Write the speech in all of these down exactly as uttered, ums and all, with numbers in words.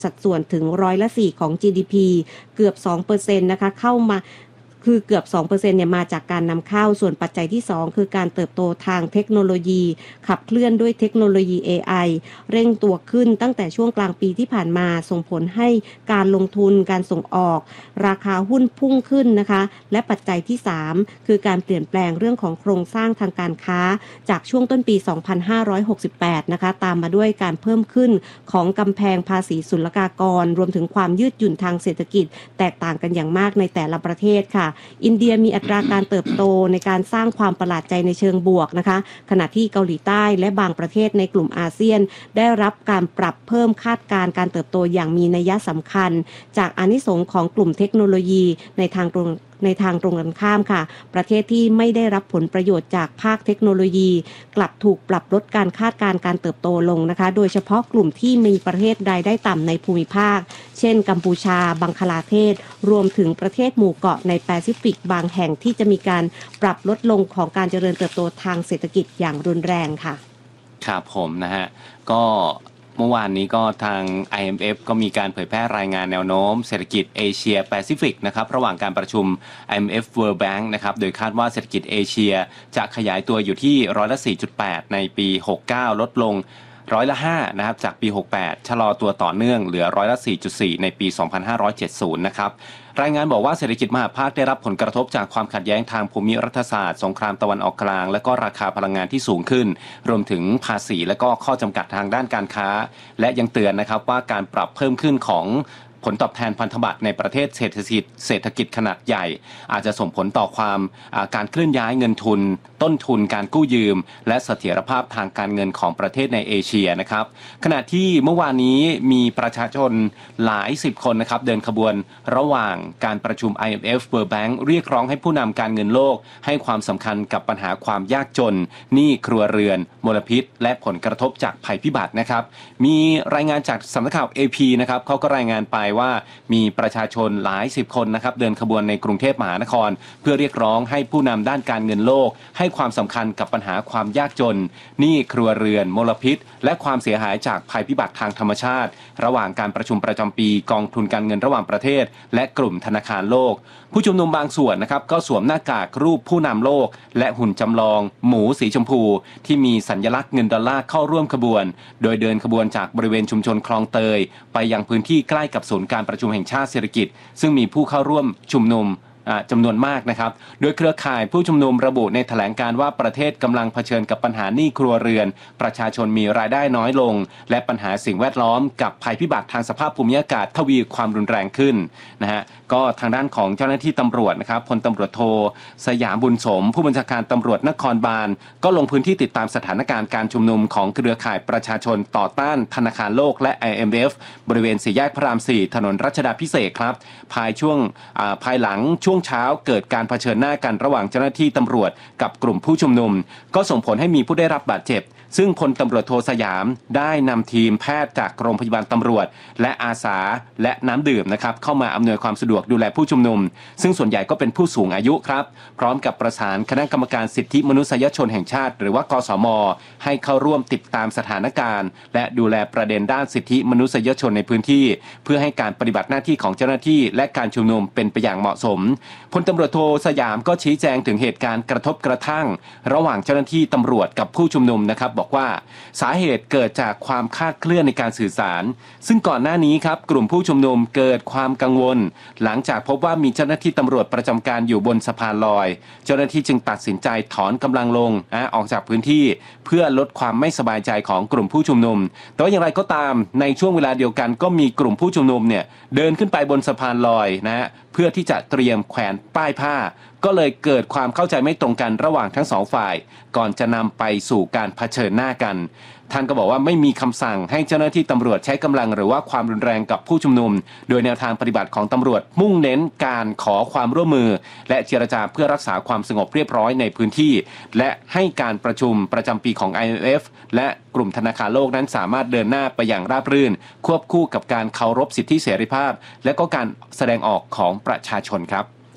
สัดส่วนถึงร้อยละสี่ของ จี ดี พี เกือบ สองเปอร์เซ็นต์ นะคะเข้ามาคือเกือบ สองเปอร์เซ็นต์ เนี่ยมาจากการนำเข้าส่วนปัจจัยที่สองคือการเติบโตทางเทคโนโลยีขับเคลื่อนด้วยเทคโนโลยี เอ ไอ เร่งตัวขึ้นตั้งแต่ช่วงกลางปีที่ผ่านมาส่งผลให้การลงทุนการส่งออกราคาหุ้นพุ่งขึ้นนะคะและปัจจัยที่สามคือการเปลี่ยนแปลงเรื่องของโครงสร้างทางการค้าจากช่วงต้นปี สองพันห้าร้อยหกสิบแปด นะคะตามมาด้วยการเพิ่มขึ้นของกำแพงภาษีศุลกากรรวมถึงความยืดหยุ่นทางเศรษฐกิจแตกต่างกันอย่างมากในแต่ละประเทศค่ะอินเดียมีอัตราการเติบโตในการสร้างความประหลาดใจในเชิงบวกนะคะขณะที่เกาหลีใต้และบางประเทศในกลุ่มอาเซียนได้รับการปรับเพิ่มคาดการณ์การเติบโตอย่างมีนัยสำคัญจากอานิสงส์ของกลุ่มเทคโนโลยีในทางตรงในทางตรงกันข้ามค่ะประเทศที่ไม่ได้รับผลประโยชน์จากภาคเทคโนโลยีกลับถูกปรับลดการคาดการณ์การเติบโตลงนะคะโดยเฉพาะกลุ่มที่มีประเทศรายได้ต่ำในภูมิภาคเช่นกัมพูชาบังคลาเทศรวมถึงประเทศหมู่เกาะในแปซิฟิกบางแห่งที่จะมีการปรับลดลงของการเจริญเติบโตทางเศรษฐกิจอย่างรุนแรงค่ะครับผมนะฮะก็เมื่อวานนี้ก็ทาง ไอ เอ็ม เอฟ ก็มีการเผยแพร่รายงานแนวโน้มเศรษฐกิจเอเชียแปซิฟิกนะครับระหว่างการประชุม ไอ เอ็ม เอฟ World Bank นะครับโดยคาดว่าเศรษฐกิจเอเชียจะขยายตัวอยู่ที่ร้อยละ สี่จุดแปด ในปีหกสิบเก้าลดลงร้อยละห้านะครับจากปีหกสิบแปดชะลอตัวต่อเนื่องเหลือร้อยละ สี่จุดสี่ ในปี สองพันห้าร้อยเจ็ดสิบ นะครับรายงานบอกว่าเศรษฐกิจมหาภาคได้รับผลกระทบจากความขัดแย้งทางภูมิรัฐศาสตร์สงครามตะวันออกกลางและก็ราคาพลังงานที่สูงขึ้นรวมถึงภาษีและก็ข้อจำกัดทางด้านการค้าและยังเตือนนะครับว่าการปรับเพิ่มขึ้นของผลตอบแทนพันธบัตรในประเทศเศรษฐกิจเศรษฐกิจขนาดใหญ่อาจจะส่งผลต่อความการเคลื่อนย้ายเงินทุนต้นทุนการกู้ยืมและเสถียรภาพทางการเงินของประเทศในเอเชียนะครับขณะที่เมื่อวานนี้มีประชาชนหลายสิบคนนะครับเดินขบวนระหว่างการประชุม ไอ เอ็ม เอฟ World Bank เรียกร้องให้ผู้นำการเงินโลกให้ความสำคัญกับปัญหาความยากจนหนี้ครัวเรือนมลพิษและผลกระทบจากภัยพิบัตินะครับมีรายงานจากสำนักข่าว เอ พี นะครับเขาก็รายงานไปว่ามีประชาชนหลายสิบคนนะครับเดินขบวนในกรุงเทพมหานครเพื่อเรียกร้องให้ผู้นำด้านการเงินโลกให้ความสำคัญกับปัญหาความยากจนหนี้ครัวเรือนมลพิษและความเสียหายจากภัยพิบัติทางธรรมชาติระหว่างการประชุมประจำปีกองทุนการเงินระหว่างประเทศและกลุ่มธนาคารโลกผู้ชุมนุมบางส่วนนะครับก็สวมหน้ากากรูปผู้นำโลกและหุ่นจำลองหมูสีชมพูที่มีสัญลักษณ์เงินดอลลาร์เข้าร่วมขบวนโดยเดินขบวนจากบริเวณชุมชนคลองเตยไปยังพื้นที่ใกล้กับศูนย์การประชุมแห่งชาติเศรษฐกิจซึ่งมีผู้เข้าร่วมชุมนุมจำนวนมากนะครับโดยเครือข่ายผู้ชุมนุมระบุในแถลงการว่าประเทศกำลังเผชิญกับปัญหาหนี้ครัวเรือนประชาชนมีรายได้น้อยลงและปัญหาสิ่งแวดล้อมกับภัยพิบัติทางสภาพภูมิอากาศทวีความรุนแรงขึ้นนะฮะก็ทางด้านของเจ้าหน้าที่ตำรวจนะครับพลตำรวจโทสยามบุญสมผู้บัญชาการตำรวจนครบาลก็ลงพื้นที่ติดตามสถานการณ์การชุมนุมของเครือข่ายประชาชนต่อต้านธนาคารโลกและ ไอ เอ็ม เอฟ บริเวณสี่แยกพระรามสี่ถนนรัชดาภิเษกครับภายช่วงภายหลังช่วงเช้าเกิดการเผชิญหน้ากันระหว่างเจ้าหน้าที่ตำรวจกับกลุ่มผู้ชุมนุมก็ส่งผลให้มีผู้ได้รับบาดเจ็บซึ่งพลตำรวจโทสยามได้นำทีมแพทย์จากโรงพยาบาลตำรวจและอาสาและน้ำดื่มนะครับเข้ามาอำนวยความสะดวกดูแลผู้ชุมนุมซึ่งส่วนใหญ่ก็เป็นผู้สูงอายุครับพร้อมกับประสานคณะกรรมการสิทธิมนุษยชนแห่งชาติหรือว่ากสม.ให้เข้าร่วมติดตามสถานการณ์และดูแลประเด็นด้านสิทธิมนุษยชนในพื้นที่เพื่อให้การปฏิบัติหน้าที่ของเจ้าหน้าที่และการชุมนุมเป็นไปอย่างเหมาะสมพลตำรวจโทสยามก็ชี้แจงถึงเหตุการณ์กระทบกระทั่งระหว่างเจ้าหน้าที่ตำรวจกับผู้ชุมนุมนะครับบอกว่าสาเหตุเกิดจากความคลาดเคลื่อนในการสื่อสารซึ่งก่อนหน้านี้ครับกลุ่มผู้ชุมนุมเกิดความกังวลหลังจากพบว่ามีเจ้าหน้าที่ตำรวจประจำการอยู่บนสะพานลอยเจ้าหน้าที่จึงตัดสินใจถอนกำลังลงนะออกจากพื้นที่เพื่อลดความไม่สบายใจของกลุ่มผู้ชุมนุมแต่ว่าอย่างไรก็ตามในช่วงเวลาเดียวกันก็มีกลุ่มผู้ชุมนุมเนี่ยเดินขึ้นไปบนสะพานลอยนะเพื่อที่จะเตรียมแขวนป้ายผ้าก็เลยเกิดความเข้าใจไม่ตรงกันระหว่างทั้งสองฝ่ายก่อนจะนำไปสู่การเผชิญหน้ากันท่านก็บอกว่าไม่มีคำสั่งให้เจ้าหน้าที่ตำรวจใช้กำลังหรือว่าความรุนแรงกับผู้ชุมนุมโดยแนวทางปฏิบัติของตำรวจมุ่งเน้นการขอความร่วมมือและเจรจาเพื่อรักษาความสงบเรียบร้อยในพื้นที่และให้การประชุมประจำปีของ ไอ เอ็ม เอฟ และกลุ่มธนาคารโลกนั้นสามารถเดินหน้าไปอย่างราบรื่นควบคู่กับการเคารพสิทธิเสรีภาพและก็การแสดงออกของประชาชนครับ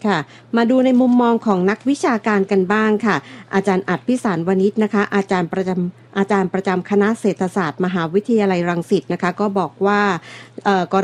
ค่ะมาดูในมุมมองของนักวิชาการกันบ้างค่ะอาจารย์อัดพิสารวณิชนะคะอาจารย์ประจำอาจารย์ประจำคณะเศรษฐศาสตร์มหาวิทยาลัยรังสิตนะคะก็บอกว่าเอ่อก